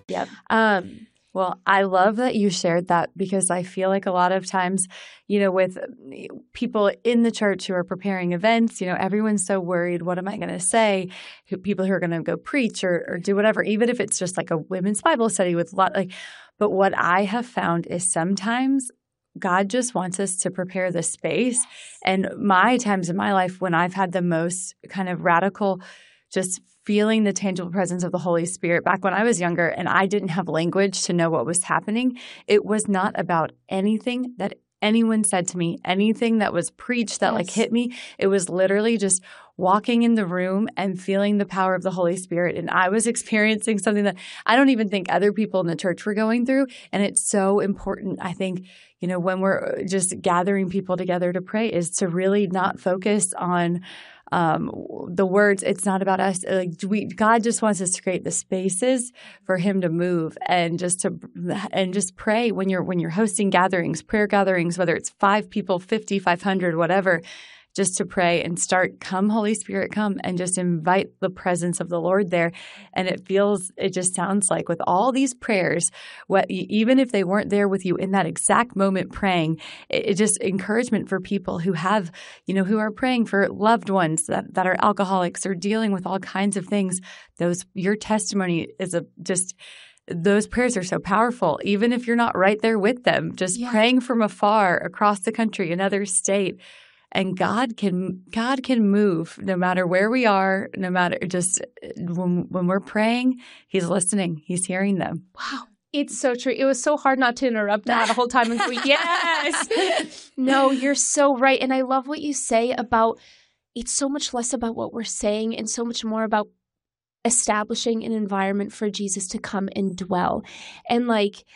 Yep. Um, Well, I love that you shared that because I feel like a lot of times, with people in the church who are preparing events, everyone's so worried, what am I going to say? People who are going to go preach or do whatever, even if it's just like a women's Bible study with but what I have found is sometimes God just wants us to prepare the space. And my times in my life when I've had the most kind of radical, just feeling the tangible presence of the Holy Spirit back when I was younger and I didn't have language to know what was happening, it was not about anything that anyone said to me, anything that was preached that hit me. It was literally just walking in the room and feeling the power of the Holy Spirit. And I was experiencing something that I don't even think other people in the church were going through. And it's so important, I think, when we're just gathering people together to pray is to really not focus on the words. It's not about us. God just wants us to create the spaces for Him to move and just pray when you're hosting gatherings, prayer gatherings, whether it's 5 people, 50, 500, whatever. Just to pray and start, come Holy Spirit, come, and just invite the presence of the Lord there. And it just sounds like with all these prayers, even if they weren't there with you in that exact moment praying, it just encouragement for people who have, who are praying for loved ones that are alcoholics or dealing with all kinds of things. Your testimony is those prayers are so powerful, even if you're not right there with them, just praying from afar across the country, another state. And God can move no matter where we are, no matter just when we're praying, He's listening, He's hearing them. Wow. It's so true. It was so hard not to interrupt that the whole time and go, yes. No, you're so right. And I love what you say about it's so much less about what we're saying and so much more about establishing an environment for Jesus to come and dwell. And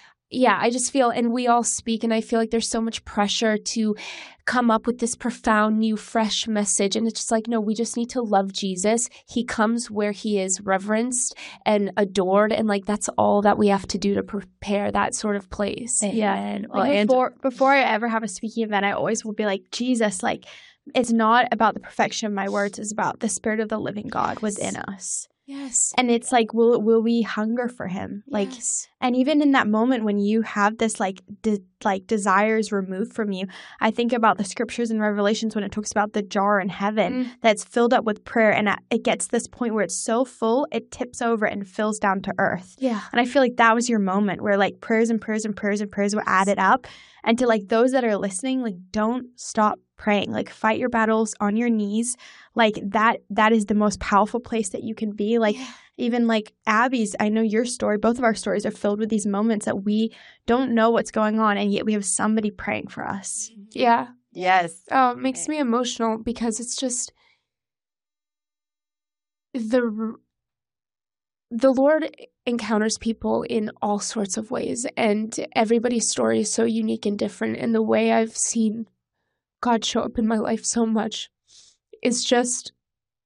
I just feel, and we all speak, and I feel like there's so much pressure to come up with this profound, new, fresh message. And it's just no, we just need to love Jesus. He comes where He is reverenced and adored. And that's all that we have to do to prepare that sort of place. Yeah. Before I ever have a speaking event, I always will be like, Jesus, it's not about the perfection of my words. It's about the Spirit of the living God within us. Yes. And it's will we hunger for Him? Yes. And even in that moment when you have this desires removed from you, I think about the scriptures in Revelations when it talks about the jar in heaven that's filled up with prayer, and it gets to this point where it's so full it tips over and fills down to earth. Yeah. And I feel like that was your moment where prayers and prayers and prayers and prayers were added up, and to those that are listening, don't stop praying. Fight your battles on your knees. That is the most powerful place that you can be. Even Abby's, I know your story, both of our stories are filled with these moments that we don't know what's going on, and yet we have somebody praying for us. Yeah. Yes. Oh, it makes me emotional because it's just the Lord encounters people in all sorts of ways, and everybody's story is so unique and different. And the way I've seen God show up in my life so much is just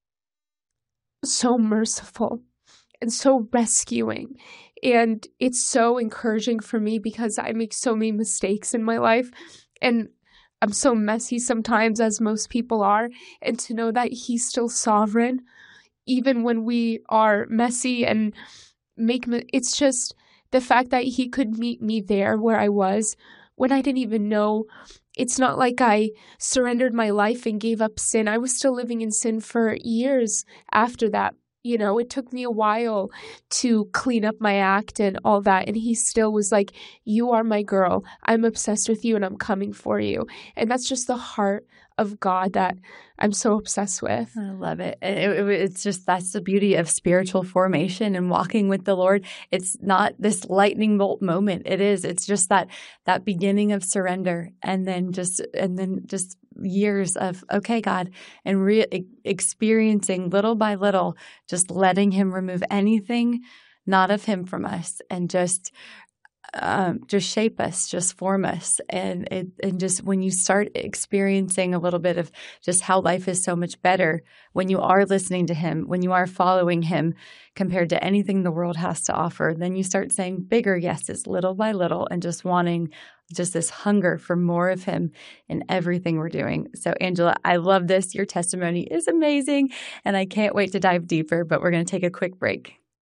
so merciful and so rescuing. And it's so encouraging for me because I make so many mistakes in my life, and I'm so messy sometimes, as most people are. And to know that He's still sovereign, even when we are messy and it's just the fact that He could meet me there where I was when I didn't even know. It's not like I surrendered my life and gave up sin. I was still living in sin for years after that. It took me a while to clean up my act and all that. And He still was like, you are my girl. I'm obsessed with you and I'm coming for you. And that's just the heart of God that I'm so obsessed with. I love it. It's just, that's the beauty of spiritual formation and walking with the Lord. It's not this lightning bolt moment. It's just that beginning of surrender, and then just years of, okay, God, and experiencing little by little, just letting Him remove anything not of Him from us, and just shape us, just form us. And just when you start experiencing a little bit of just how life is so much better when you are listening to Him, when you are following Him compared to anything the world has to offer, then you start saying bigger yeses little by little and just wanting just this hunger for more of Him in everything we're doing. So Angela, I love this. Your testimony is amazing, and I can't wait to dive deeper, but we're going to take a quick break.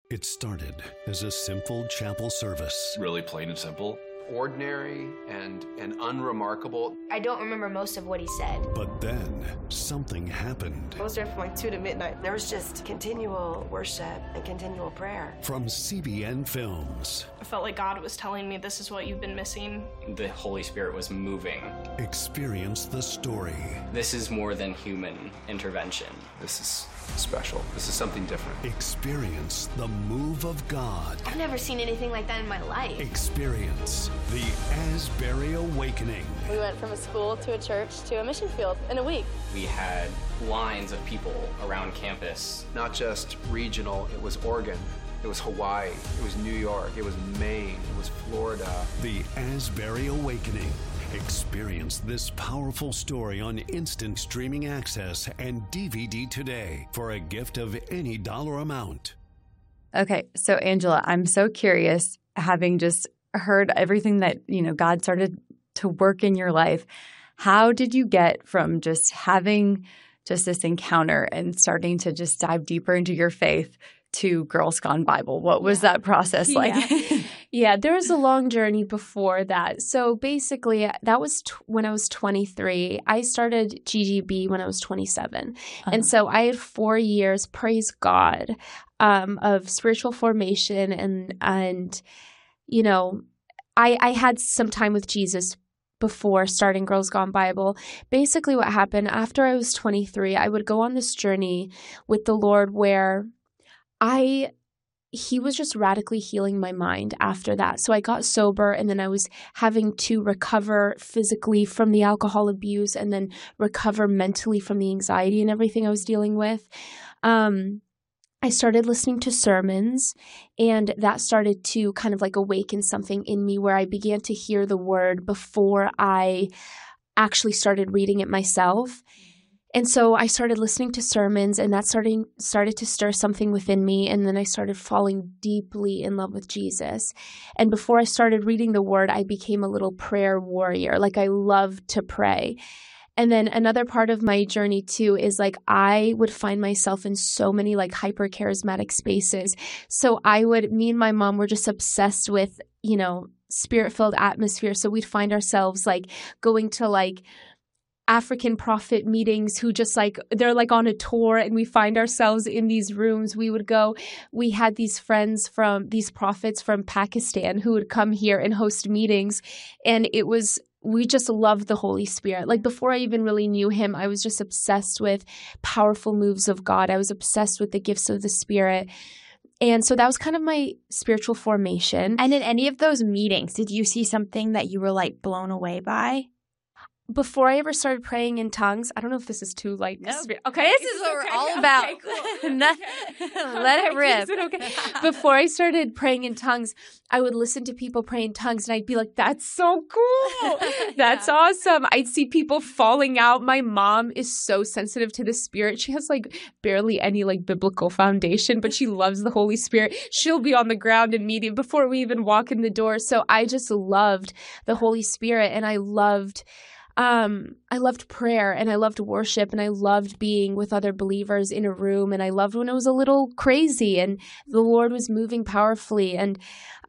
It started as a simple chapel service. Really plain and simple. Ordinary and unremarkable. I don't remember most of what he said. But then something happened. I was there from like 2 to midnight. There was just continual worship and continual prayer. From CBN Films. I felt like God was telling me, this is what you've been missing. The Holy Spirit was moving. Experience the story. This is more than human intervention. This is special. This is something different. Experience the move of God. I've never seen anything like that in my life. Experience the Asbury Awakening. We went from a school to a church to a mission field in a week. We had lines of people around campus. Not just regional, it was Oregon, it was Hawaii, it was New York, it was Maine, it was Florida. The Asbury Awakening. Experience this powerful story on instant streaming access and DVD today for a gift of any dollar amount. Okay, so Angela, I'm so curious, having just heard everything that, God started to work in your life. How did you get from just having just this encounter and starting to just dive deeper into your faith to Girls Gone Bible? What was that process like? Yeah, there was a long journey before that. So basically, that was when I was 23. I started GGB when I was 27. And so I had 4 years, praise God, of spiritual formation. And I had some time with Jesus before starting Girls Gone Bible. Basically what happened after I was 23, I would go on this journey with the Lord where he was just radically healing my mind after that. So I got sober, and then I was having to recover physically from the alcohol abuse and then recover mentally from the anxiety and everything I was dealing with. I started listening to sermons, and that started to kind of like awaken something in me where I began to hear the word before I actually started reading it myself. And so I started listening to sermons, and that started to stir something within me. And then I started falling deeply in love with Jesus. And before I started reading the word, I became a little prayer warrior. Like, I loved to pray. And then another part of my journey too is like I would find myself in so many like hyper charismatic spaces. So me and my mom were just obsessed with, spirit-filled atmosphere. So we'd find ourselves like going to like African prophet meetings who just like, they're like on a tour, and we find ourselves in these rooms. We had these these prophets from Pakistan who would come here and host meetings. And we just loved the Holy Spirit. Like, before I even really knew him, I was just obsessed with powerful moves of God. I was obsessed with the gifts of the Spirit. And so that was kind of my spiritual formation. And in any of those meetings, did you see something that you were like blown away by? Before I ever started praying in tongues, I don't know if this is too like Okay, this is what we're all about. Okay, cool. Let it rip. Okay. Before I started praying in tongues, I would listen to people pray in tongues, and I'd be like, "That's so cool! That's awesome!" I'd see people falling out. My mom is so sensitive to the Spirit. She has like barely any like biblical foundation, but she loves the Holy Spirit. She'll be on the ground in meeting before we even walk in the door. So I just loved the Holy Spirit, and I loved prayer, and I loved worship, and I loved being with other believers in a room, and I loved when it was a little crazy and the Lord was moving powerfully. And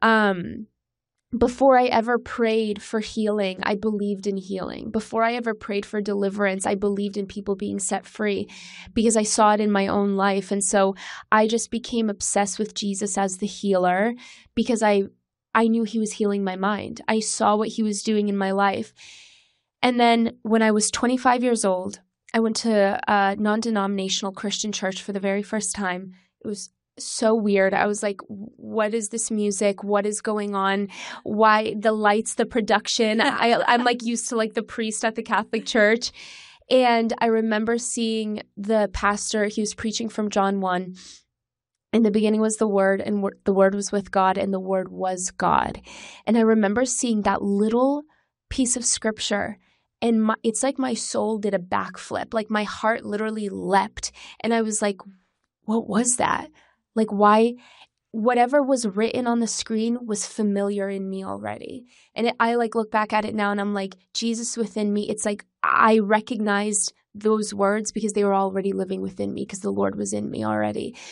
before I ever prayed for healing, I believed in healing. Before I ever prayed for deliverance, I believed in people being set free because I saw it in my own life. And so I just became obsessed with Jesus as the healer because I knew he was healing my mind. I saw what he was doing in my life. And then when I was 25 years old, I went to a non-denominational Christian church for the very first time. It was so weird. I was like, what is this music? What is going on? Why the lights, the production? I'm like used to like the priest at the Catholic Church. And I remember seeing the pastor, he was preaching from John 1. In the beginning was the Word, and the Word was with God, and the Word was God. And I remember seeing that little piece of scripture, and it's like my soul did a backflip. Like my heart literally leapt, and I was like, what was that? Like, why? Whatever was written on the screen was familiar in me already. And I like look back at it now, and I'm like, Jesus within me. It's like I recognized those words because they were already living within me because the Lord was in me already.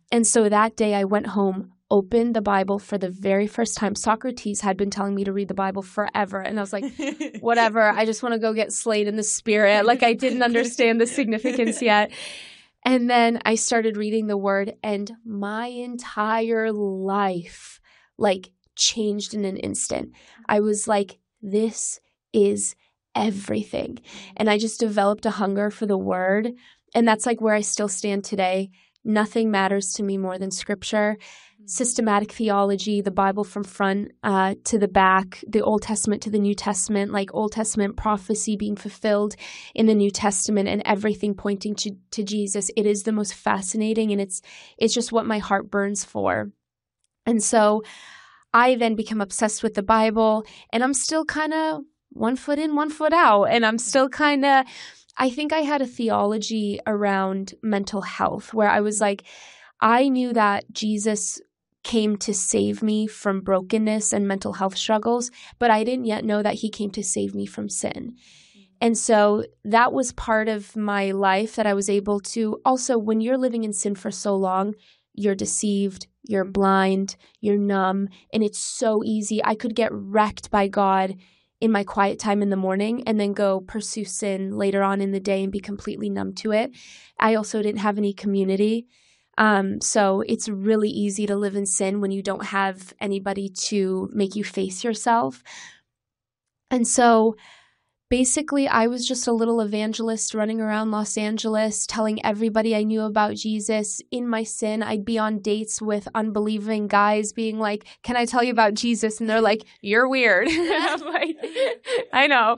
And so that day I went home, opened the Bible for the very first time. Socrates had been telling me to read the Bible forever. And I was like, whatever, I just want to go get slain in the spirit. Like I didn't understand the significance yet. And then I started reading the word, and my entire life like changed in an instant. I was like, this is everything. And I just developed a hunger for the word. And that's like where I still stand today. Nothing matters to me more than scripture, systematic theology, the Bible from front to the back, the Old Testament to the New Testament, like Old Testament prophecy being fulfilled in the New Testament and everything pointing to Jesus. It is the most fascinating, and it's just what my heart burns for. And so I then become obsessed with the Bible, and I'm still kind of one foot in, one foot out. And I'm still kind of, I think I had a theology around mental health where I was like, I knew that Jesus came to save me from brokenness and mental health struggles, but I didn't yet know that he came to save me from sin. And so that was part of my life that I was able to also, when you're living in sin for so long, you're deceived, you're blind, you're numb, and it's so easy. I could get wrecked by God in my quiet time in the morning and then go pursue sin later on in the day and be completely numb to it. I also didn't have any community. So it's really easy to live in sin when you don't have anybody to make you face yourself. And so basically, I was just a little evangelist running around Los Angeles, telling everybody I knew about Jesus. In my sin, I'd be on dates with unbelieving guys being like, can I tell you about Jesus? And they're like, you're weird. I'm like, I know.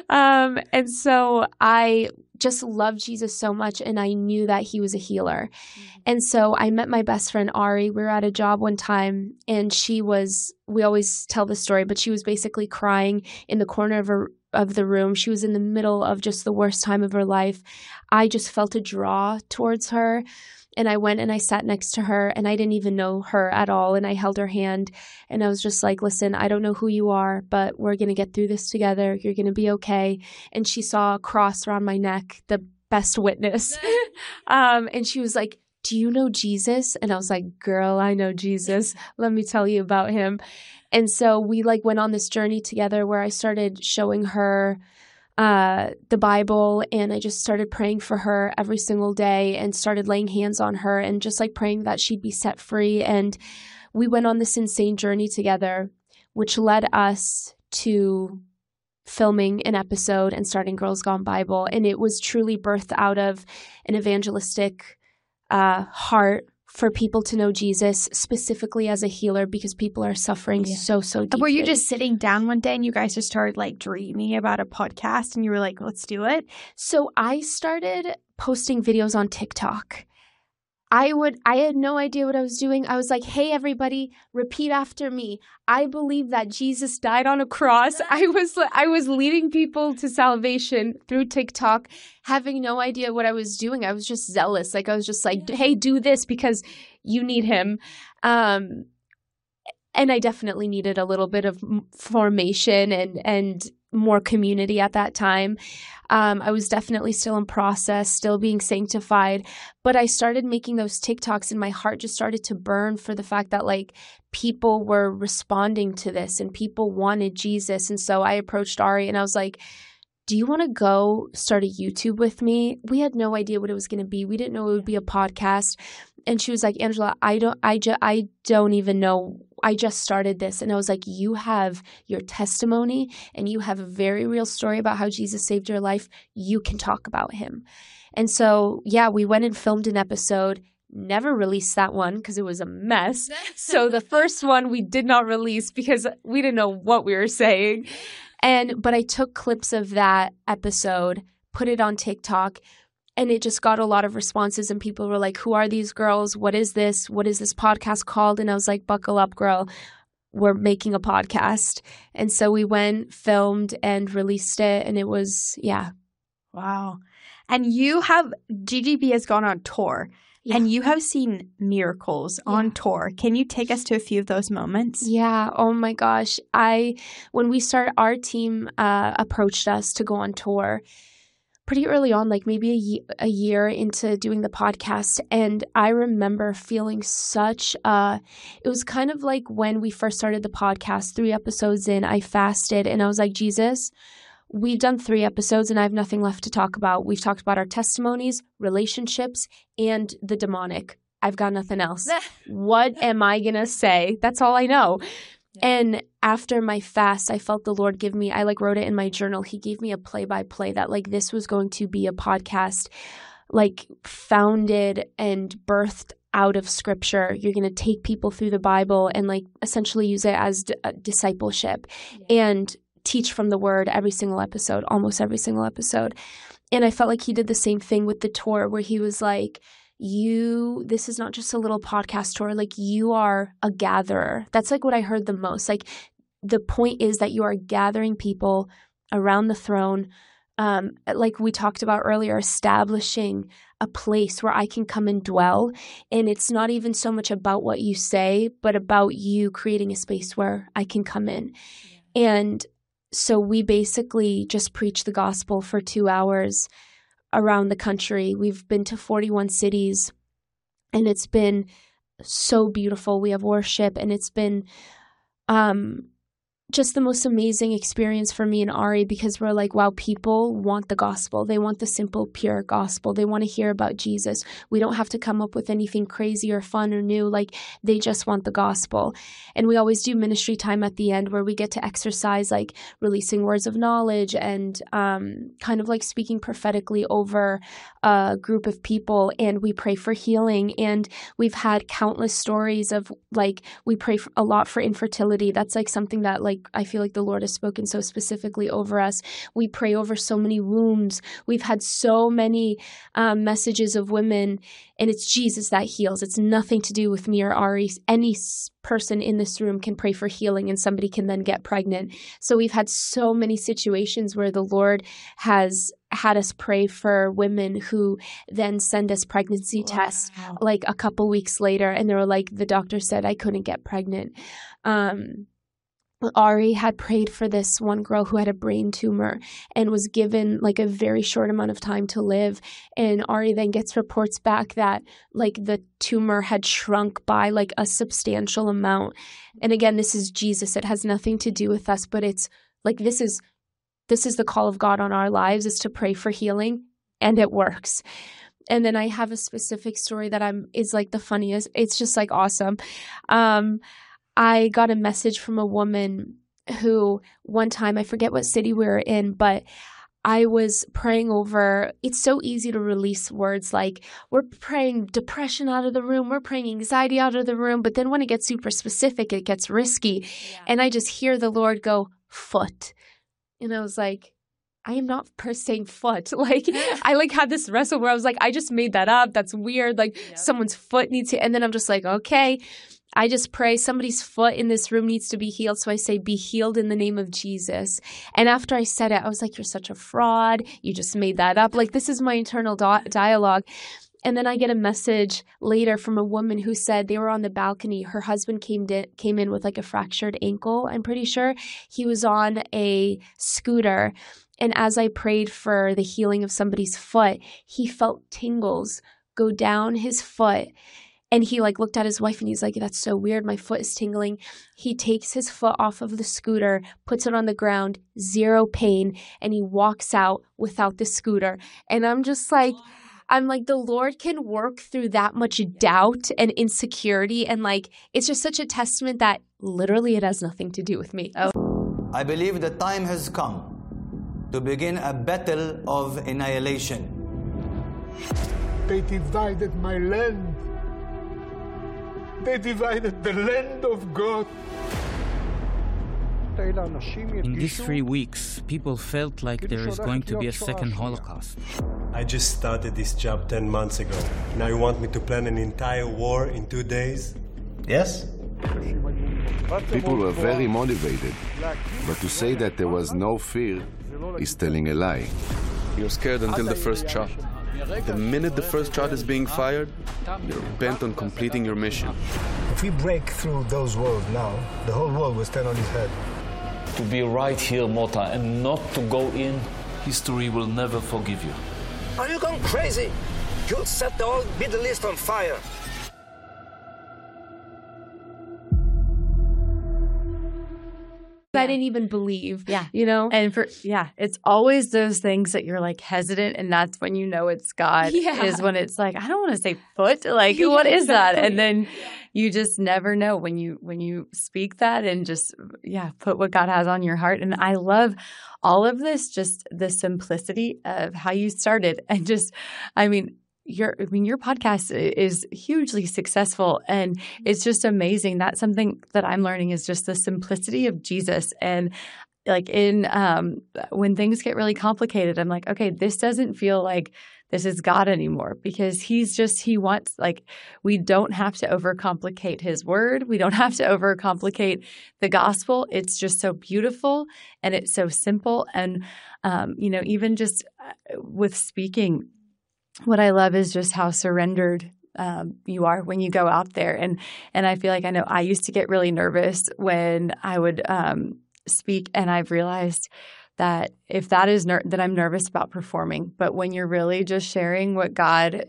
And so I just loved Jesus so much, and I knew that he was a healer. And so I met my best friend, Ari. We were at a job one time, and we always tell the story, but she was basically crying in the corner of the room. She was in the middle of just the worst time of her life. I just felt a draw towards her, and I went and I sat next to her, and I didn't even know her at all, and I held her hand, and I was just like, listen, I don't know who you are, but we're going to get through this together. You're going to be okay. And she saw a cross around my neck, the best witness. And she was like, do you know Jesus? And I was like, girl, I know Jesus. Let me tell you about him. And so we went on this journey together where I started showing her the Bible, and I just started praying for her every single day and started laying hands on her and just praying that she'd be set free. And we went on this insane journey together, which led us to filming an episode and starting Girls Gone Bible. And it was truly birthed out of an evangelistic heart for people to know Jesus, specifically as a healer, because people are suffering so deeply. Were you just sitting down one day and you guys just started dreaming about a podcast and you were like, let's do it? So I started posting videos on TikTok. I had no idea what I was doing. I was like, hey, everybody, repeat after me. I believe that Jesus died on a cross. I was leading people to salvation through TikTok, having no idea what I was doing. I was just zealous. I was just like, hey, do this because you need him. And I definitely needed a little bit of formation and more community at that time. I was definitely still in process, still being sanctified, but I started making those TikToks and my heart just started to burn for the fact that people were responding to this and people wanted Jesus. And so I approached Ari and I was like, do you want to go start a YouTube with me? We had no idea what it was going to be. We didn't know it would be a podcast. And she was like, Angela, I don't even know. I just started this. And I was like, you have your testimony and you have a very real story about how Jesus saved your life. You can talk about him. And so, we went and filmed an episode, never released that one because it was a mess. So the first one we did not release because we didn't know what we were saying. But I took clips of that episode, put it on TikTok, and it just got a lot of responses, and people were like, who are these girls? What is this? What is this podcast called? And I was like, buckle up, girl. We're making a podcast. And so we went, filmed, and released it, and it was, Wow. And GGB has gone on tour, and you have seen miracles on tour. Can you take us to a few of those moments? Yeah. Oh my gosh. When we started, our team approached us to go on tour pretty early on, like maybe a year into doing the podcast. And I remember feeling it was kind of like when we first started the podcast, 3 episodes in, I fasted and I was like, Jesus, we've done 3 episodes and I have nothing left to talk about. We've talked about our testimonies, relationships, and the demonic. I've got nothing else. What am I going to say? That's all I know. Yeah. And after my fast, I felt the Lord give me, I like wrote it in my journal. He gave me a play-by-play that like this was going to be a podcast like founded and birthed out of scripture. You're going to take people through the Bible and like essentially use it as discipleship and teach from the word every single episode, almost every single episode. And I felt like he did the same thing with the tour where he was like, this is not just a little podcast tour, like you are a gatherer. That's like what I heard the most. Like the point is that you are gathering people around the throne, like we talked about earlier, establishing a place where I can come and dwell. And it's not even so much about what you say, but about you creating a space where I can come in. Yeah. And so we basically just preach the gospel for 2 hours around the country. We've been to 41 cities and it's been so beautiful. We have worship and it's been just the most amazing experience for me and Ari because we're like, wow, people want the gospel. They want the simple, pure gospel. They want to hear about Jesus. We don't have to come up with anything crazy or fun or new. Like they just want the gospel. And we always do ministry time at the end where we get to exercise like releasing words of knowledge and kind of like speaking prophetically over a group of people. And we pray for healing. And we've had countless stories of like, we pray a lot for infertility. That's like something that like I feel like the Lord has spoken so specifically over us. We pray over so many wombs. We've had so many messages of women, and it's Jesus that heals. It's nothing to do with me or Ari. Any person in this room can pray for healing, and somebody can then get pregnant. So we've had so many situations where the Lord has had us pray for women who then send us pregnancy tests like a couple weeks later, and they were like, the doctor said I couldn't get pregnant. Ari had prayed for this one girl who had a brain tumor and was given like a very short amount of time to live. And Ari then gets reports back that like the tumor had shrunk by like a substantial amount. And again, this is Jesus. It has nothing to do with us, but it's like this is the call of God on our lives, is to pray for healing, and it works. And then I have a specific story that is like the funniest. It's just like awesome. I got a message from a woman who one time, I forget what city we were in, but I was praying over, it's so easy to release words like we're praying depression out of the room, we're praying anxiety out of the room, but then when it gets super specific, it gets risky. Yeah. And I just hear the Lord go, foot. And I was like, I am not saying foot. Like, I like had this wrestle where I was like, I just made that up. That's weird. Like someone's foot needs to, and then I'm just like, okay. I just pray somebody's foot in this room needs to be healed. So I say, be healed in the name of Jesus. And after I said it, I was like, you're such a fraud. You just made that up. Like, this is my internal dialogue. And then I get a message later from a woman who said they were on the balcony. Her husband came in with like a fractured ankle, I'm pretty sure. He was on a scooter. And as I prayed for the healing of somebody's foot, he felt tingles go down his foot. And he like looked at his wife and he's like, that's so weird. My foot is tingling. He takes his foot off of the scooter, puts it on the ground, 0 pain, and he walks out without the scooter. And I'm just like, the Lord can work through that much doubt and insecurity. And like, it's just such a testament that literally it has nothing to do with me. I believe the time has come to begin a battle of annihilation. They divided my land. They divided the land of God. In these 3 weeks, people felt like there is going to be a second Holocaust. I just started this job 10 months ago. Now you want me to plan an entire war in 2 days? Yes? People were very motivated, but to say that there was no fear is telling a lie. You're scared until the first shot. The minute the first shot is being fired, you're bent on completing your mission. If we break through those walls now, the whole world will stand on its head. To be right here, Mota, and not to go in history will never forgive you. Are you going crazy? You'll set the whole Middle East on fire. I didn't even believe. Yeah. You know? And it's always those things that you're like hesitant, and that's when you know it's God. Yeah. Is when it's like, I don't want to say foot. Like, Yeah, what is that? exactly. And then you just never know when you speak that and just put what God has on your heart. And I love all of this, just the simplicity of how you started, and just, your podcast is hugely successful, and it's just amazing. That's something that I'm learning, is just the simplicity of Jesus. And like when things get really complicated, I'm like, okay, this doesn't feel like this is God anymore, because he wants, like, we don't have to overcomplicate his word. We don't have to overcomplicate the gospel. It's just so beautiful and it's so simple. And, even just with speaking, what I love is just how surrendered you are when you go out there. And I feel like, I know I used to get really nervous when I would speak, and I've realized that if that is that I'm nervous about performing, but when you're really just sharing what God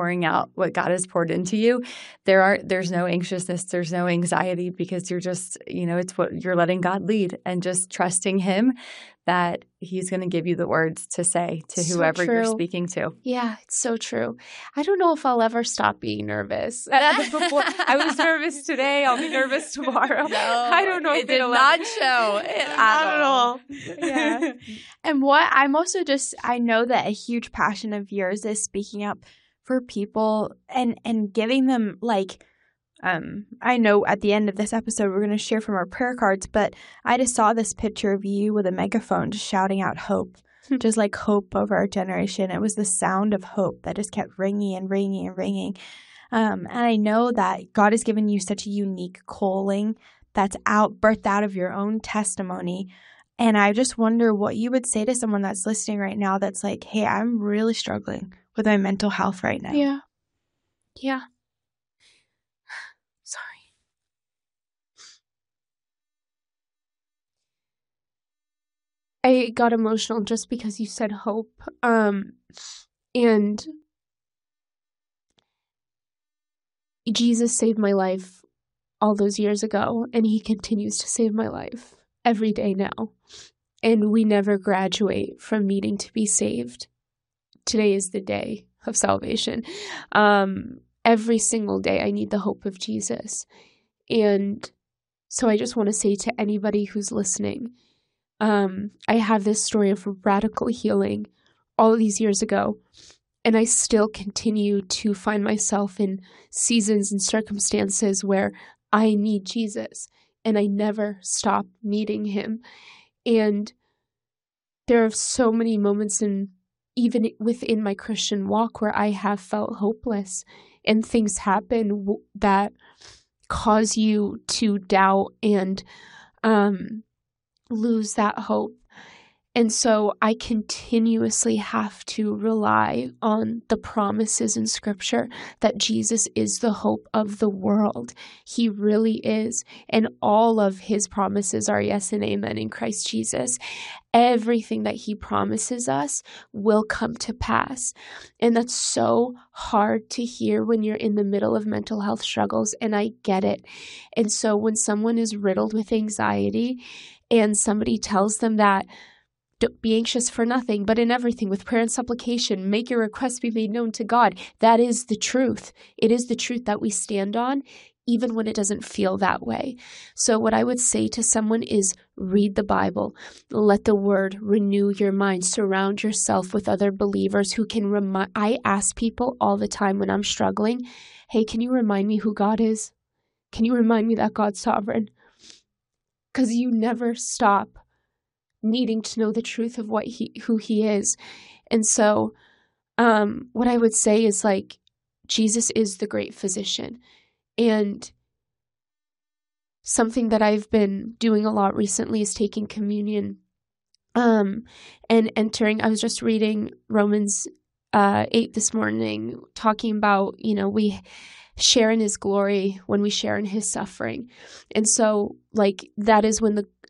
has poured into you, there's no anxiousness, there's no anxiety, because you're just, it's what you're letting God lead and just trusting him that he's going to give you the words to say to whoever you're speaking to. Yeah, it's so true. I don't know if I'll ever stop being nervous. Before, I was nervous today. I'll be nervous tomorrow. No, I don't know. It did not show at all. Yeah. And what I'm also I know that a huge passion of yours is speaking up for people and giving them, like, I know at the end of this episode we're going to share from our prayer cards, but I just saw this picture of you with a megaphone just shouting out hope, just like hope over our generation. It was the sound of hope that just kept ringing and ringing and ringing. And I know that God has given you such a unique calling that's birthed out of your own testimony. And I just wonder what you would say to someone that's listening right now that's like, hey, I'm really struggling with my mental health right now. Yeah. Yeah. I got emotional just because you said hope. And Jesus saved my life all those years ago, and he continues to save my life every day now. And we never graduate from needing to be saved. Today is the day of salvation. Every single day I need the hope of Jesus. And so I just want to say to anybody who's listening, I have this story of radical healing all these years ago, and I still continue to find myself in seasons and circumstances where I need Jesus, and I never stop needing him. And there are so many moments even within my Christian walk where I have felt hopeless, and things happen that cause you to doubt and lose that hope. And so I continuously have to rely on the promises in Scripture that Jesus is the hope of the world. He really is. And all of his promises are yes and amen in Christ Jesus. Everything that he promises us will come to pass. And that's so hard to hear when you're in the middle of mental health struggles, and I get it. And so when someone is riddled with anxiety and somebody tells them that, don't be anxious for nothing, but in everything with prayer and supplication, make your requests be made known to God. That is the truth. It is the truth that we stand on, even when it doesn't feel that way. So what I would say to someone is read the Bible. Let the word renew your mind. Surround yourself with other believers who can remind. I ask people all the time when I'm struggling, hey, can you remind me who God is? Can you remind me that God's sovereign? Because you never stop needing to know the truth of who he is. And so what I would say is, like, Jesus is the great physician. And something that I've been doing a lot recently is taking communion and entering. I was just reading Romans 8 this morning, talking about, we share in his glory when we share in his suffering. And so, like, that is when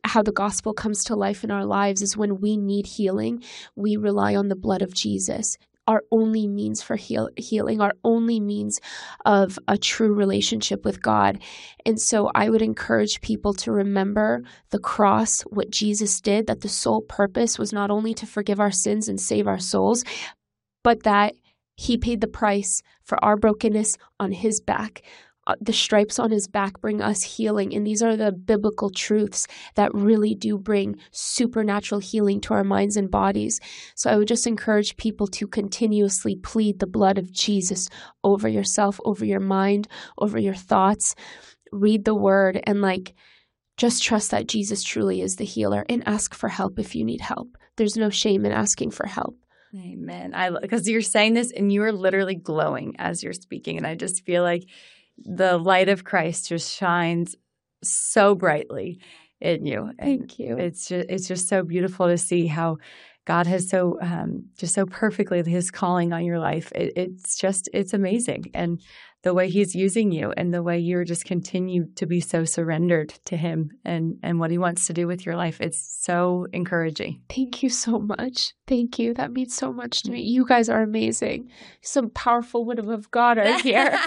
how the gospel comes to life in our lives is when we need healing, we rely on the blood of Jesus. Our only means for healing, our only means of a true relationship with God. And so I would encourage people to remember the cross, what Jesus did, that the sole purpose was not only to forgive our sins and save our souls, but that he paid the price for our brokenness on his back. The stripes on his back bring us healing. And these are the biblical truths that really do bring supernatural healing to our minds and bodies. So I would just encourage people to continuously plead the blood of Jesus over yourself, over your mind, over your thoughts. Read the word and just trust that Jesus truly is the healer, and ask for help if you need help. There's no shame in asking for help. Amen. Because you're saying this and you are literally glowing as you're speaking. And I just feel like the light of Christ just shines so brightly in you. Thank you. It's just so beautiful to see how God has so perfectly his calling on your life. It's amazing. And the way he's using you and the way you're just continue to be so surrendered to him and what he wants to do with your life. It's so encouraging. Thank you so much. Thank you. That means so much to me. You guys are amazing. Some powerful women of God are here.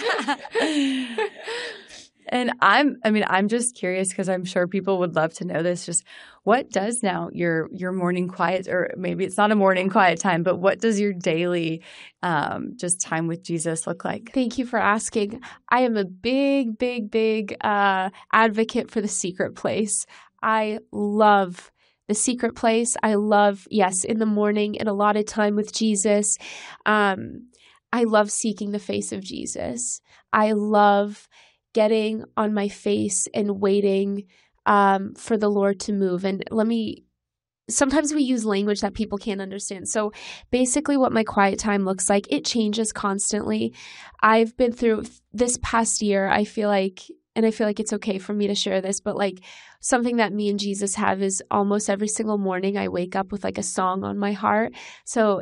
And I'm just curious because I'm sure people would love to know this. Just what does now your morning quiet, or maybe it's not a morning quiet time, but what does your daily just time with Jesus look like? Thank you for asking. I am a big advocate for the secret place. I love the secret place. I love, in the morning and a lot of time with Jesus. I love seeking the face of Jesus. I love getting on my face and waiting for the Lord to move. And sometimes we use language that people can't understand. So basically what my quiet time looks like, it changes constantly. I've been through this past year, I feel like it's okay for me to share this, but something that me and Jesus have is almost every single morning I wake up with a song on my heart. So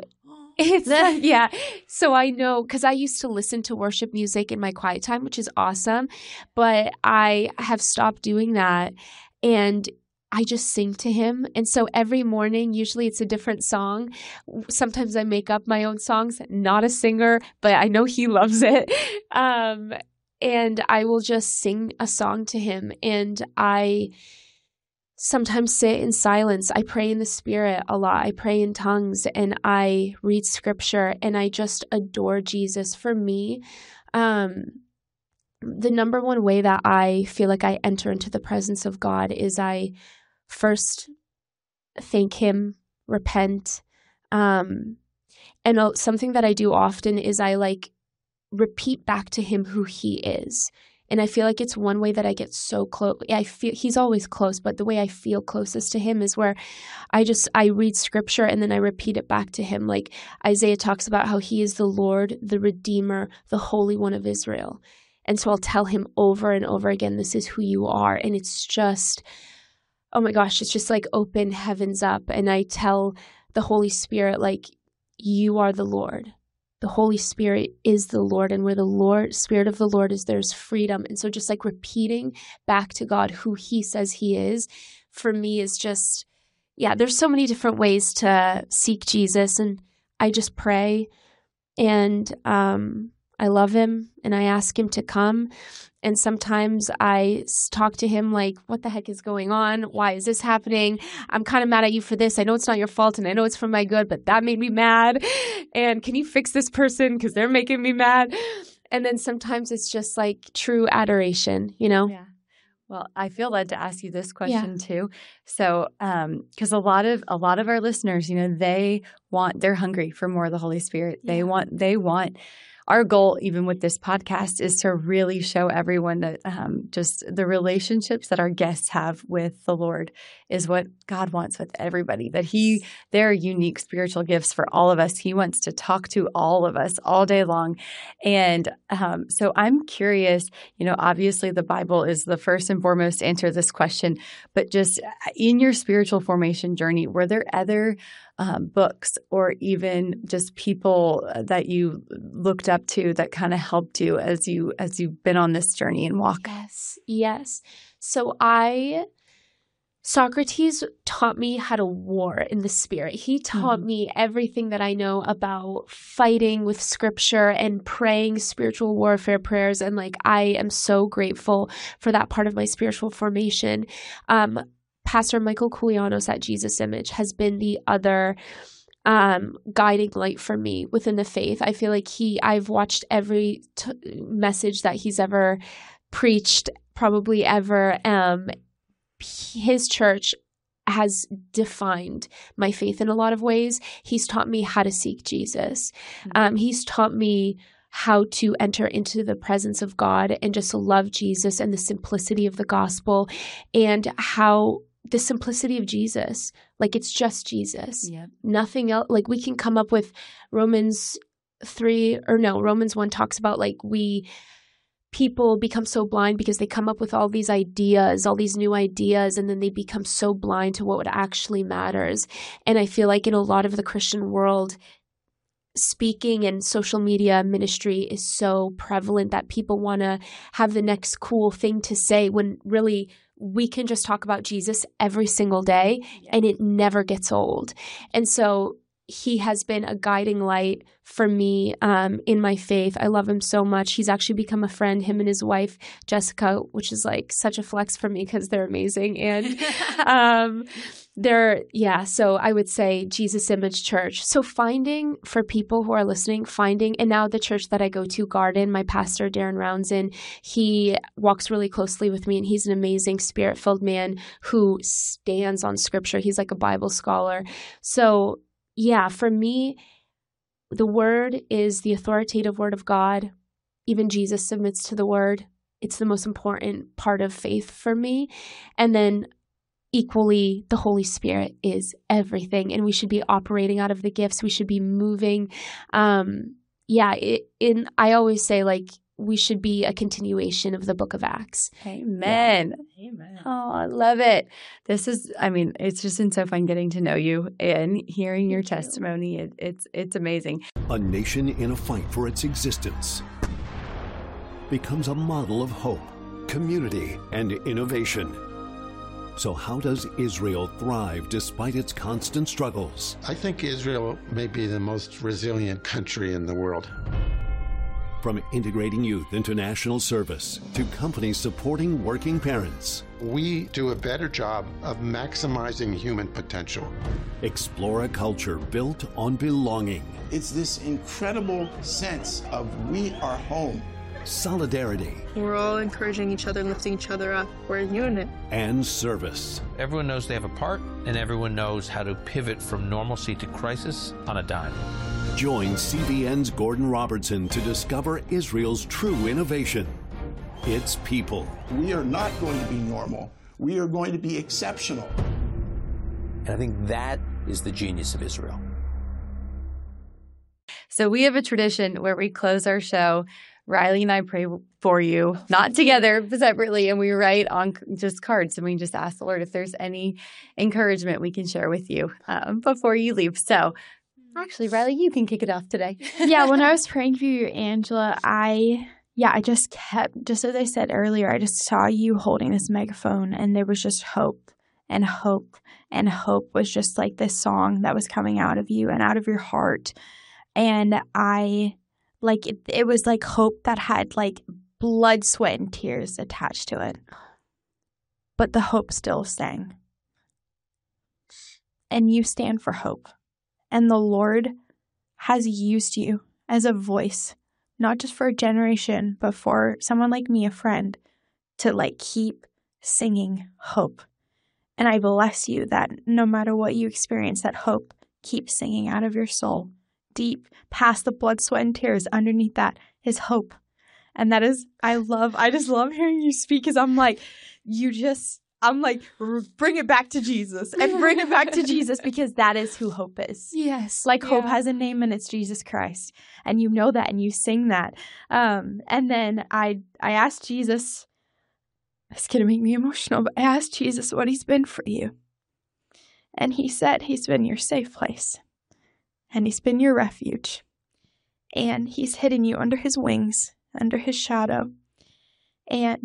So I know, because I used to listen to worship music in my quiet time, which is awesome, but I have stopped doing that and I just sing to him. And so every morning, usually it's a different song. Sometimes I make up my own songs, not a singer, but I know he loves it. And I will just sing a song to him. And I sometimes sit in silence. I pray in the Spirit a lot. I pray in tongues and I read scripture and I just adore Jesus. For me, the number one way that I feel like I enter into the presence of God is I first thank him, repent. And something that I do often is I repeat back to him who he is. And I feel like it's one way that I get so close. I feel he's always close, but the way I feel closest to him is where I read scripture and then I repeat it back to him. Like Isaiah talks about how he is the Lord, the Redeemer, the Holy One of Israel. And so I'll tell him over and over again, this is who you are. And it's just, oh my gosh, it's just open heavens up. And I tell the Holy Spirit, you are the Lord. The Holy Spirit is the Lord, and where the Spirit of the Lord is, there's freedom. And so just repeating back to God who he says he is, for me is just, there's so many different ways to seek Jesus. And I just pray and I love him and I ask him to come. And sometimes I talk to him what the heck is going on? Why is this happening? I'm kind of mad at you for this. I know it's not your fault and I know it's for my good, but that made me mad. And can you fix this person? Because they're making me mad. And then sometimes it's just true adoration, Yeah. Well, I feel led to ask you this question too. So, because a lot of our listeners, they're hungry for more of the Holy Spirit. They want. Our goal, even with this podcast, is to really show everyone that just the relationships that our guests have with the Lord is what God wants with everybody, that there are unique spiritual gifts for all of us. He wants to talk to all of us all day long. And so I'm curious, obviously the Bible is the first and foremost to answer this question, but just in your spiritual formation journey, were there other books or even just people that you looked up to that kind of helped you as you've been on this journey and walk? Yes. So I Socrates taught me how to war in the spirit. He taught me everything that I know about fighting with scripture and praying spiritual warfare prayers. And like, I am so grateful for that part of my spiritual formation. Pastor Michael Koulianos at Jesus Image has been the other guiding light for me within the faith. I feel like I've watched every message that he's ever preached, probably ever. His church has defined my faith in a lot of ways. He's taught me how to seek Jesus. He's taught me how to enter into the presence of God and just love Jesus and the simplicity of the gospel, and how the simplicity of Jesus, like it's just Jesus, nothing else. Like we can come up with Romans 1 talks about like people become so blind because they come up with all these ideas, all these new ideas, and then they become so blind to what actually matters. And I feel like in a lot of the Christian world, speaking and social media ministry is so prevalent that people want to have the next cool thing to say, when really we can just talk about Jesus every single day and it never gets old. And so he has been a guiding light for me in my faith. I love him so much. He's actually become a friend, him and his wife, Jessica, which is like such a flex for me because they're amazing. And so I would say Jesus Image Church. So finding, for people who are listening, and now the church that I go to, Garden, my pastor, Darren Roundson, he walks really closely with me, and he's an amazing spirit-filled man who stands on scripture. He's like a Bible scholar. So yeah, for me, the word is the authoritative word of God. Even Jesus submits to the word. It's the most important part of faith for me. And then equally, the Holy Spirit is everything. And we should be operating out of the gifts. We should be moving. I always say, like, we should be a continuation of the book of Acts. Amen. Yeah. Amen. Oh, I love it. It's just been so fun getting to know you and hearing your testimony. It's amazing. A nation in a fight for its existence becomes a model of hope, community, and innovation. So how does Israel thrive despite its constant struggles? I think Israel may be the most resilient country in the world. From integrating youth into national service to companies supporting working parents, we do a better job of maximizing human potential. Explore a culture built on belonging. It's this incredible sense of we are home. Solidarity. We're all encouraging each other, lifting each other up. We're a unit. And service. Everyone knows they have a part, and everyone knows how to pivot from normalcy to crisis on a dime. Join CBN's Gordon Robertson to discover Israel's true innovation. Its people. We are not going to be normal. We are going to be exceptional. And I think that is the genius of Israel. So we have a tradition where we close our show. Riley and I pray for you, not together, but separately, and we write on just cards, and we just ask the Lord if there's any encouragement we can share with you before you leave. So actually, Riley, you can kick it off today. Yeah, when I was praying for you, Angela, I just as I said earlier, I just saw you holding this megaphone, and there was just hope, and hope, and hope was just like this song that was coming out of you and out of your heart. And it was like hope that had like blood, sweat, and tears attached to it. But the hope still sang. And you stand for hope. And the Lord has used you as a voice, not just for a generation, but for someone like me, a friend, to like keep singing hope. And I bless you that no matter what you experience, that hope keeps singing out of your soul. Deep past the blood, sweat, and tears, underneath that is hope. And that is, I just love hearing you speak, because I'm like, bring it back to Jesus and bring it back to Jesus, because that is who hope is. Yes. Like hope has a name, and it's Jesus Christ. And you know that, and you sing that. And then I asked Jesus, it's going to make me emotional, but I asked Jesus what he's been for you. And he said he's been your safe place. And he's been your refuge. And he's hidden you under his wings, under his shadow. And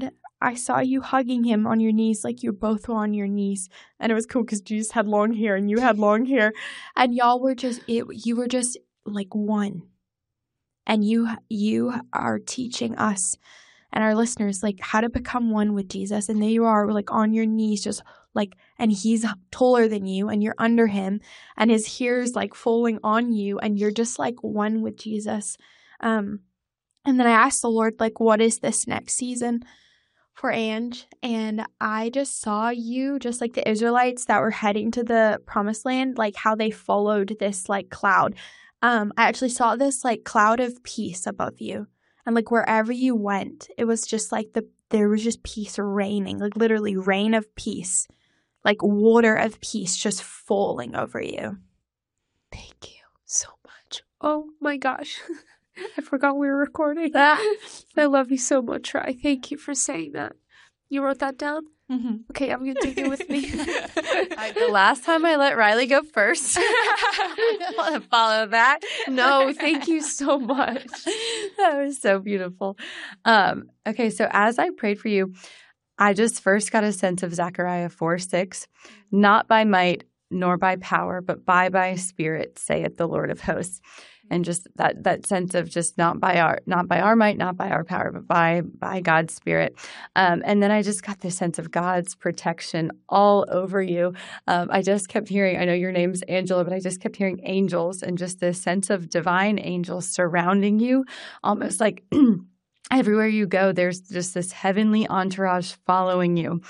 I saw you hugging him on your knees, like you both were on your knees. And it was cool because Jesus had long hair and you had long hair. And y'all were you were just like one. And you are teaching us and our listeners like how to become one with Jesus. And there you are, like on your knees, just like, and he's taller than you and you're under him and his hair's like falling on you and you're just like one with Jesus. And then I asked the Lord, like, what is this next season for Ange? And I just saw you, just like the Israelites that were heading to the promised land, like how they followed this like cloud. I actually saw this like cloud of peace above you. And like wherever you went, it was just like there was just peace raining, like literally rain of peace, like water of peace just falling over you. Thank you so much. Oh my gosh. I forgot we were recording. I love you so much, Rai. Thank you for saying that. You wrote that down? Mm-hmm. Okay, I'm going to take it with me. The last time I let Riley go first. I don't want to follow that. No, thank you so much. That was so beautiful. Okay, so as I prayed for you, I just first got a sense of Zechariah 4:6. Not by might nor by power, but by my spirit, saith the Lord of hosts. And just that sense of just not by our might, not by our power, but by God's Spirit. And then I just got this sense of God's protection all over you. I just kept hearing, I know your name's Angela, but I just kept hearing angels and just this sense of divine angels surrounding you, almost like everywhere you go, there's just this heavenly entourage following you.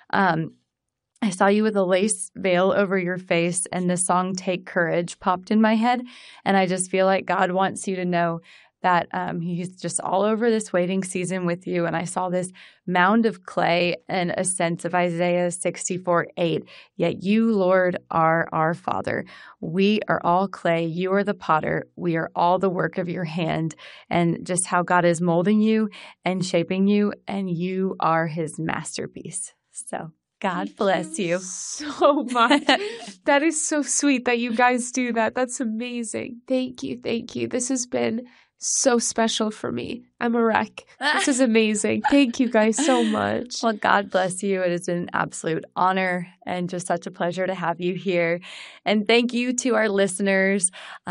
I saw you with a lace veil over your face and the song Take Courage popped in my head. And I just feel like God wants you to know that he's just all over this waiting season with you. And I saw this mound of clay and a sense of Isaiah 64:8. Yet you, Lord, are our Father. We are all clay. You are the potter. We are all the work of your hand. And just how God is molding you and shaping you. And you are his masterpiece. So God bless you so much. That is so sweet that you guys do that. That's amazing. Thank you. Thank you. This has been so special for me. I'm a wreck. This is amazing. Thank you guys so much. Well, God bless you. It has been an absolute honor and just such a pleasure to have you here. And thank you to our listeners.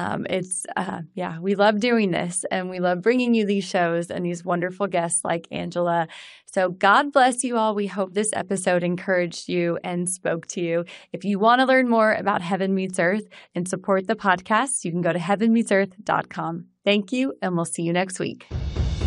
We love doing this and we love bringing you these shows and these wonderful guests like Angela. So God bless you all. We hope this episode encouraged you and spoke to you. If you want to learn more about Heaven Meets Earth and support the podcast, you can go to heavenmeetsearth.com. Thank you, and we'll see you next week.